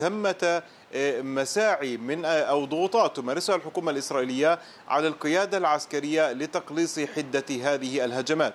ثمة مساعي من أو ضغوطات تمارسها الحكومة الإسرائيلية على القيادة العسكرية لتقليص حدة هذه الهجمات.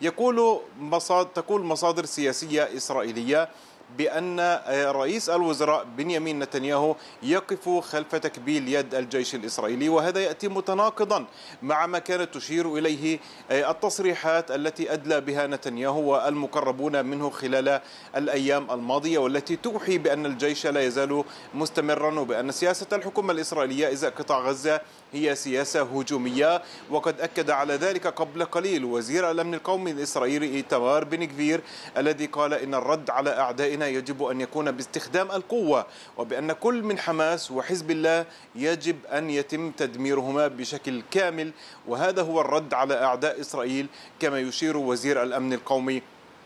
تقول مصادر سياسية إسرائيلية بأن رئيس الوزراء بنيامين نتنياهو يقف خلف تكبيل يد الجيش الإسرائيلي، وهذا يأتي متناقضا مع ما كانت تشير إليه التصريحات التي أدلى بها نتنياهو والمقربون منه خلال الأيام الماضية، والتي توحي بأن الجيش لا يزال مستمرا وبأن سياسة الحكومة الإسرائيلية إزاء قطاع غزة هي سياسة هجومية. وقد أكد على ذلك قبل قليل وزير الأمن القومي الإسرائيلي إيتمار بن غفير الذي قال إن الرد على أعدائنا يجب أن يكون باستخدام القوة، وبأن كل من حماس وحزب الله يجب أن يتم تدميرهما بشكل كامل، وهذا هو الرد على أعداء إسرائيل كما يشير وزير الأمن القومي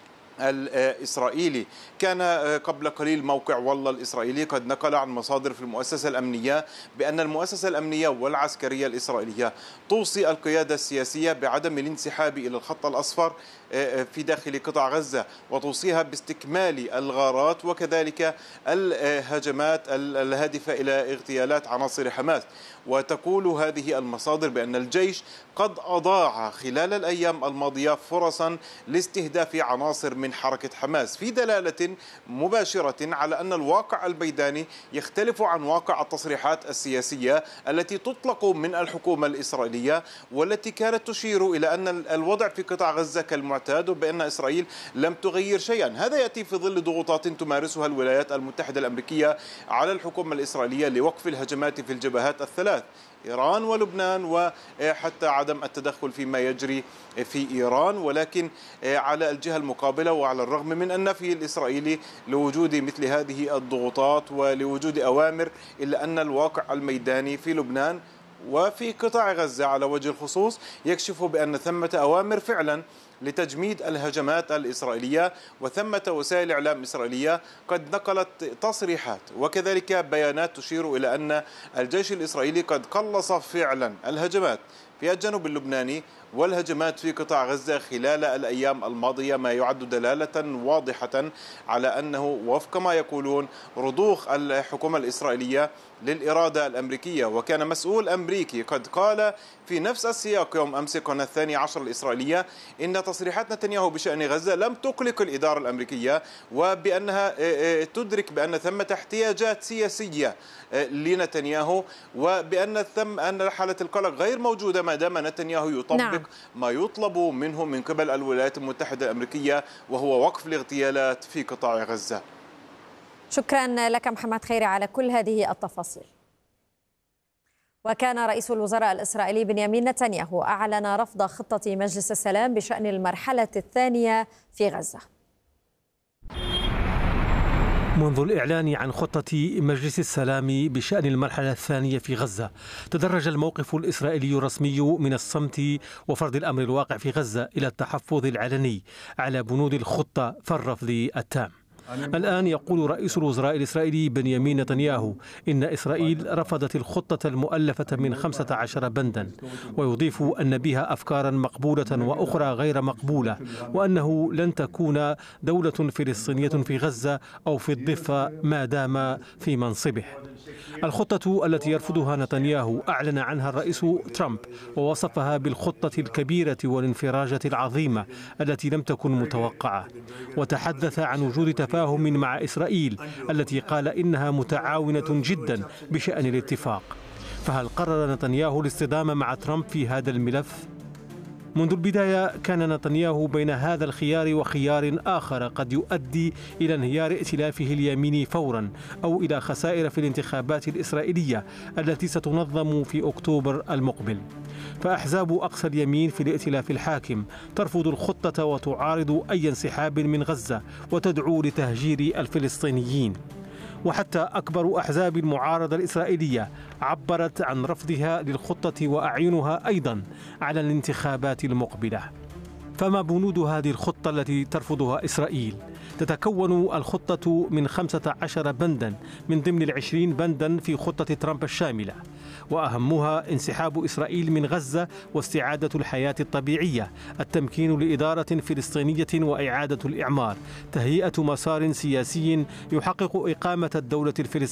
الإسرائيلي. كان قبل قليل موقع والله الإسرائيلي قد نقل عن مصادر في المؤسسة الأمنية بأن المؤسسة الأمنية والعسكرية الإسرائيلية توصي القيادة السياسية بعدم الانسحاب إلى الخط الأصفر في داخل قطاع غزة، وتوصيها باستكمال الغارات وكذلك الهجمات الهادفة إلى اغتيالات عناصر حماس. وتقول هذه المصادر بأن الجيش قد أضاع خلال الأيام الماضية فرصا لاستهداف عناصر من حركة حماس، في دلالة مباشرة على أن الواقع الميداني يختلف عن واقع التصريحات السياسية التي تطلق من الحكومة الإسرائيلية، والتي كانت تشير إلى أن الوضع في قطاع غزة كالمعتاد وبأن إسرائيل لم تغير شيئا. هذا يأتي في ظل ضغوطات تمارسها الولايات المتحدة الأمريكية على الحكومة الإسرائيلية لوقف الهجمات في الجبهات الثلاث، إيران ولبنان، وحتى عدم التدخل فيما يجري في إيران. ولكن على الجهة المقابلة وعلى الرغم من النفي الإسرائيلي لوجود مثل هذه الضغوطات ولوجود أوامر، إلا أن الواقع الميداني في لبنان وفي قطاع غزة على وجه الخصوص يكشف بأن ثمة أوامر فعلا لتجميد الهجمات الإسرائيلية، وثمة وسائل إعلام إسرائيلية قد نقلت تصريحات وكذلك بيانات تشير إلى أن الجيش الإسرائيلي قد قلص فعلا الهجمات في الجنوب اللبناني والهجمات في قطاع غزة خلال الأيام الماضية، ما يعد دلالة واضحة على أنه وفق ما يقولون رضوخ الحكومة الإسرائيلية للإرادة الأمريكية. وكان مسؤول أمريكي قد قال في نفس السياق يوم أمس قناة 12 الإسرائيلية إن تصريحات نتنياهو بشأن غزة لم تقلق الإدارة الأمريكية، وبأنها تدرك بأن ثمة احتياجات سياسية لنتنياهو، وبأن أن حالة القلق غير موجودة ما دام نتنياهو يطبق ما يطلب منه من قبل الولايات المتحدة الأمريكية، وهو وقف الاغتيالات في قطاع غزة. شكرا لك محمد خيري على كل هذه التفاصيل. وكان رئيس الوزراء الإسرائيلي بنيامين نتنياهو أعلن رفض خطة مجلس السلام بشأن المرحلة الثانية في غزة. منذ الإعلان عن خطة مجلس السلام بشأن المرحلة الثانية في غزة، تدرج الموقف الإسرائيلي الرسمي من الصمت وفرض الأمر الواقع في غزة إلى التحفظ العلني على بنود الخطة فالرفض التام. الآن يقول رئيس الوزراء الإسرائيلي بنيامين نتنياهو إن إسرائيل رفضت الخطة المؤلفة من 15 بندا، ويضيف أن بها أفكارا مقبولة وأخرى غير مقبولة، وأنه لن تكون دولة فلسطينية في غزة أو في الضفة ما دام في منصبه. الخطة التي يرفضها نتنياهو أعلن عنها الرئيس ترامب ووصفها بالخطة الكبيرة والانفراجة العظيمة التي لم تكن متوقعة، وتحدث عن وجود تفاهم مع إسرائيل التي قال إنها متعاونة جدا بشأن الاتفاق. فهل قرر نتنياهو الاصطدام مع ترامب في هذا الملف؟ منذ البداية كان نتنياهو بين هذا الخيار وخيار آخر قد يؤدي إلى انهيار ائتلافه اليميني فورا أو إلى خسائر في الانتخابات الإسرائيلية التي ستنظم في أكتوبر المقبل. فأحزاب أقصى اليمين في الائتلاف الحاكم ترفض الخطة وتعارض أي انسحاب من غزة وتدعو لتهجير الفلسطينيين. وحتى أكبر أحزاب المعارضة الإسرائيلية عبرت عن رفضها للخطة وأعينها أيضا على الانتخابات المقبلة. فما بنود هذه الخطة التي ترفضها إسرائيل؟ تتكون الخطة من 15 بندا من ضمن 20 بندا في خطة ترامب الشاملة، وأهمها انسحاب إسرائيل من غزة واستعادة الحياة الطبيعية، التمكين لإدارة فلسطينية وإعادة الإعمار، تهيئة مسار سياسي يحقق إقامة الدولة الفلسطينية